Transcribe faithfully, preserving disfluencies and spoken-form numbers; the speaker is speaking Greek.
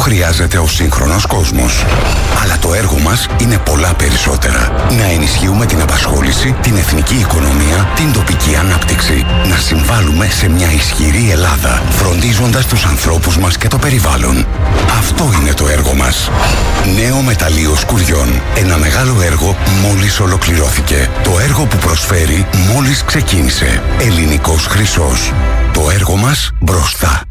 χρειάζεται ο σύγχρονος κόσμος. Αλλά το έργο μας είναι πολλά περισσότερα. Να ενισχύουμε την απασχόληση, την εθνική οικονομία, την τοπική ανάπτυξη. Να συμβάλλουμε σε μια ισχυρή Ελλάδα, φροντίζοντας τους ανθρώπους μας και το περιβάλλον. Αυτό είναι το έργο μας. Νέο μεταλλείο Σκουριών. Ένα μεγάλο έργο μόλις ολοκληρώθηκε. Το έργο που προσφέρει μόλις ξεκίνησε. Ελληνικός χρυσός. Το έργο μας μπροστά.